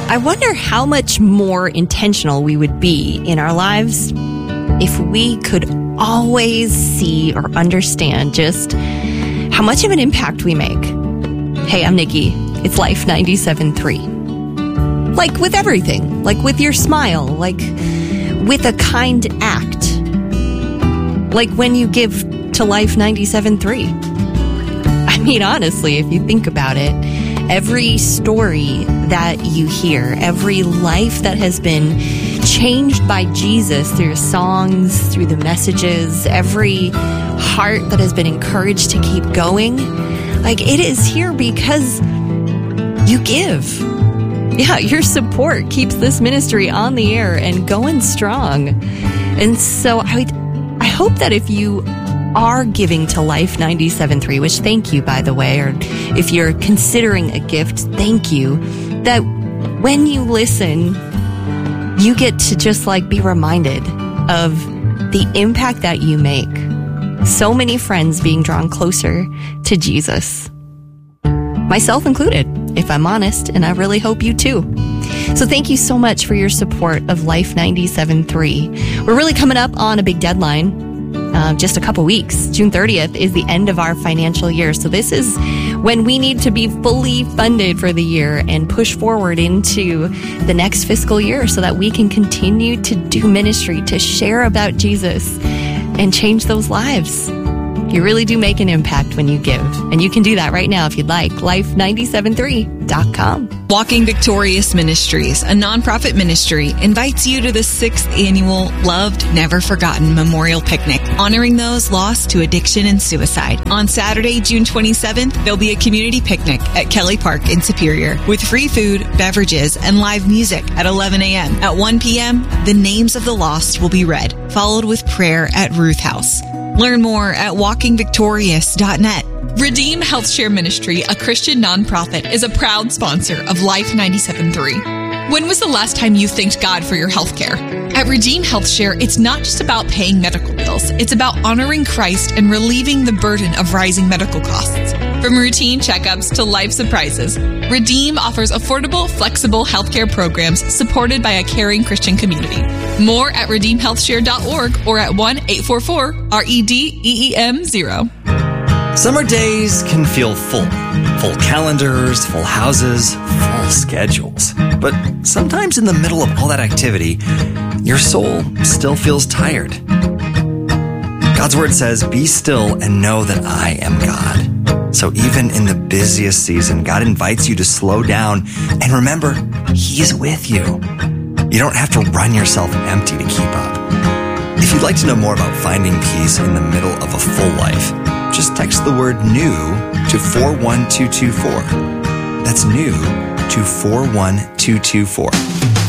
I wonder how much more intentional we would be in our lives if we could always see or understand just how much of an impact we make. Hey, I'm Nikki. It's Life 97.3. Like with everything, like with your smile, like with a kind act, like when you give to Life 97.3. I mean, honestly, if you think about it, every story that you hear, every life that has been changed by Jesus through songs, through the messages, every heart that has been encouraged to keep going, like it is here because you give. Yeah, your support keeps this ministry on the air and going strong. And so I hope that if you are giving to Life 97.3, which thank you, by the way, or if you're considering a gift, thank you, that when you listen, you get to just like be reminded of the impact that you make. So many friends being drawn closer to Jesus. Myself included, if I'm honest, and I really hope you too. So thank you so much for your support of Life 97.3. We're really coming up on a big deadline. Just a couple weeks. June 30th is the end of our financial year. So this is when we need to be fully funded for the year and push forward into the next fiscal year so that we can continue to do ministry, to share about Jesus and change those lives. You really do make an impact when you give. And you can do that right now if you'd like. Life973.com. Walking Victorious Ministries, a nonprofit ministry, invites you to the 6th annual Loved Never Forgotten Memorial Picnic, honoring those lost to addiction and suicide. On Saturday, June 27th, there'll be a community picnic at Kelly Park in Superior with free food, beverages, and live music at 11 a.m. At 1 p.m., the names of the lost will be read, followed with prayer at Ruth House. Learn more at walkingvictorious.net. Redeem Healthshare Ministry, a Christian nonprofit, is a proud sponsor of Life 97.3. When was the last time you thanked God for your health care? At Redeem Healthshare, it's not just about paying medical bills. It's about honoring Christ and relieving the burden of rising medical costs. From routine checkups to life surprises, Redeem offers affordable, flexible healthcare programs supported by a caring Christian community. More at redeemhealthshare.org or at 1-844-REDEEM0. Summer days can feel full. Full calendars, full houses, full schedules. But sometimes in the middle of all that activity, your soul still feels tired. God's word says, "Be still and know that I am God." So even in the busiest season, God invites you to slow down and remember, He is with you. You don't have to run yourself empty to keep up. If you'd like to know more about finding peace in the middle of a full life, just text the word NEW to 41224. That's NEW to 41224.